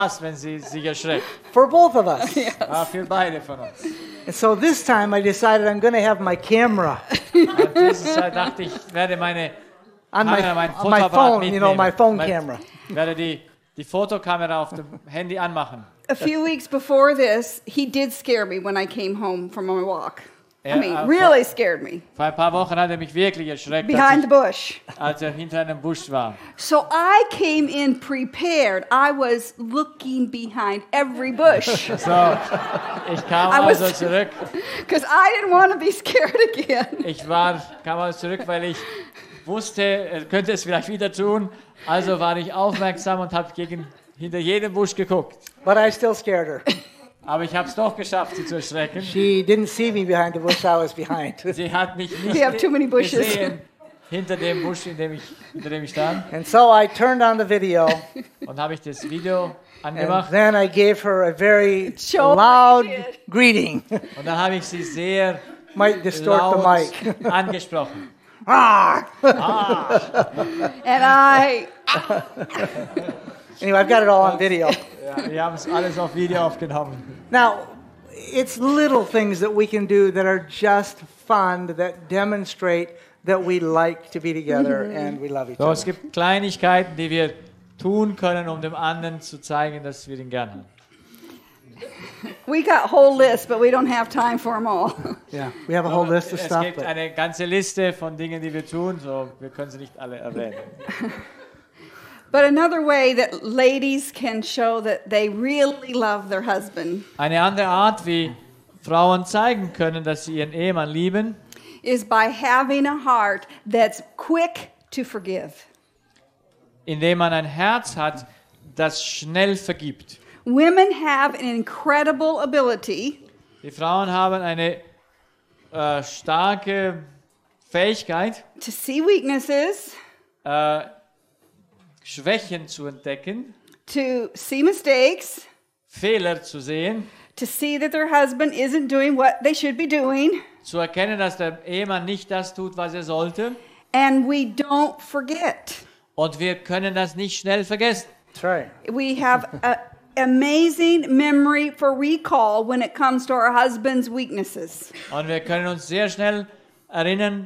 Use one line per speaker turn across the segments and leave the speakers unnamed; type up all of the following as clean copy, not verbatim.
wenn sie sich erschreckt.
For both of us.
Für beide von uns.
And so this time I decided I'm going to have my camera
Und dieses Mal dachte ich, werde meine
on my,
Kamera, mein
on my
Fotoapparat
phone,
mitnehmen.
my phone camera.
Werde die Fotokamera auf dem Handy anmachen.
A few weeks before this, he did scare me when I came home from my walk. I mean, really scared me.
Vor ein paar Wochen hat er mich wirklich erschreckt,
Behind the bush.
als er hinter einem Busch war.
So I came in prepared. I was looking behind every bush
So, ich kam also zurück.
because I didn't want to be scared again.
Kam also zurück, weil ich wusste, er könnte es vielleicht wieder tun. Also war ich aufmerksam und habe hinter jedem Busch geguckt.
But I still scared her.
Aber ich habe es doch geschafft, sie zu erschrecken.
She didn't see me behind the bush I was behind.
Sie hat mich nicht
You have too many bushes.
gesehen hinter dem Busch, hinter dem ich stand.
And so I turned on the video,
Und habe ich das Video
and
angemacht.
then I gave her a very
Show
loud
me it.
greeting.
Und dann habe ich sie sehr
Might distort the
laut
mic.
angesprochen.
Ah!
And I,
Anyway, I've got it all on video.
Ja, wir haben es alles auf Video aufgenommen.
Now, it's little things that we can do that are just fun, that demonstrate that we like to be together and we love each
So, es
other.
gibt Kleinigkeiten, die wir tun können, um dem anderen zu zeigen, dass wir ihn gerne haben.
we got a whole list, but we don't have time for them all.
Yeah, we have a whole list of
Es
stuff.
gibt
But
eine ganze Liste von Dingen, die wir tun, so wir können sie nicht alle erwähnen.
But another way that ladies can show that they really love their husband
Eine andere Art, wie Frauen zeigen können, dass sie ihren Ehemann lieben,
is by having a heart that's quick to forgive.
indem man ein Herz hat, das schnell vergibt.
Women have an incredible ability
Die Frauen haben eine starke Fähigkeit,
to see weaknesses,
Schwächen zu entdecken,
to see mistakes,
Fehler zu sehen,
to see that their husband isn't doing what they should be doing,
zu erkennen, dass der Ehemann nicht das tut, was er sollte.
and we don't forget.
Und wir können das nicht schnell vergessen.
that's right.
We have an amazing memory for recall when it comes to our husband's weaknesses.
Und wir können uns sehr schnell erinnern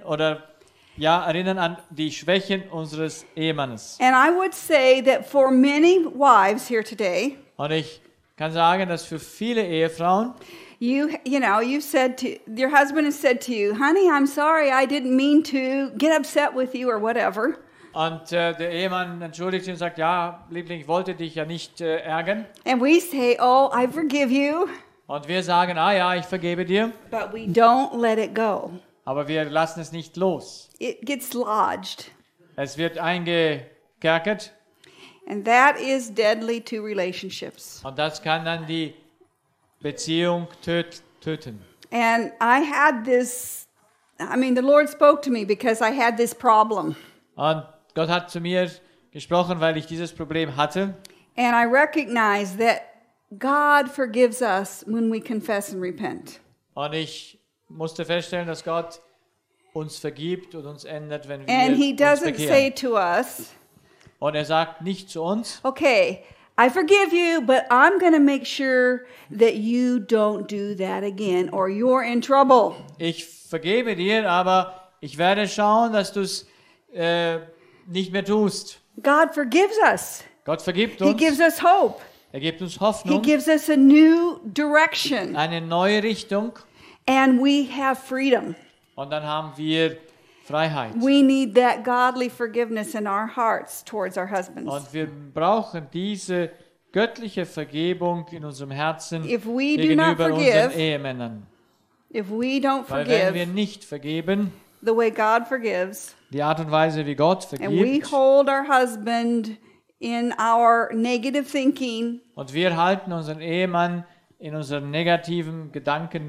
an die Schwächen unseres Ehemannes.
And I would say that for many wives here today,
Und ich kann sagen, dass für viele Ehefrauen,
you know, you've said to your husband has said to you, "Honey, I'm sorry, I didn't mean to get upset with you or whatever."
und der Ehemann entschuldigt sich und sagt, ja, Liebling, ich wollte dich ja nicht ärgern.
And we say, "Oh, I forgive you,"
Und wir sagen, ja, ich vergebe dir.
but we don't let it go.
Aber wir lassen es nicht los.
It gets lodged.
Es wird eingekerkert
And that is deadly to relationships.
und das kann dann die Beziehung töten.
And I had this, the Lord spoke to me because I had this problem.
Und Gott hat zu mir gesprochen, weil ich dieses Problem hatte.
And I recognize that God forgives us when we confess and repent.
Und ich musste feststellen, dass Gott uns vergibt und uns ändert, wenn
And He
wir uns
doesn't say
bekehren.
to us,
Und er sagt nicht zu uns,
okay, I forgive you, but I'm going to make sure that you don't do that again or you're in trouble.
ich vergebe dir, aber ich werde schauen, dass du es nicht mehr tust.
God forgives us.
Gott vergibt
He
uns,
gives us hope.
er gibt uns
He
Hoffnung,
gives us a new direction.
eine neue Richtung
And we have freedom.
und dann haben wir Freiheit.
We need that godly forgiveness in our hearts towards our husbands.
Und wir brauchen diese göttliche Vergebung in unserem Herzen
If we do not
gegenüber
forgive,
unseren Ehemännern.
If we don't
Weil wenn wir
forgive
nicht vergeben,
the way God forgives,
die Art und Weise, wie Gott
and we
vergibt,
hold our husband in our negative thinking,
und wir halten unseren Ehemann in unseren negativen Gedanken,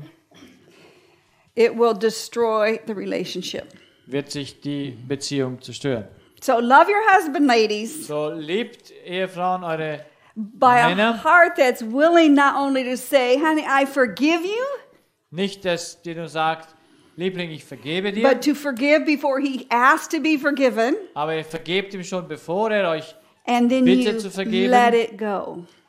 it will destroy the relationship.
wird sich die Beziehung zerstören.
So love your husband, ladies,
So liebt Ehefrauen eure
by a
Männer.
heart that's willing not only to say, honey, I forgive you,
Nicht, dass dir nur sagt, Liebling, ich vergebe dir,
but to forgive before he asks to be forgiven,
aber ihr vergebt ihm schon, bevor er euch
and then
Bitte
you
zu vergeben.
let it go.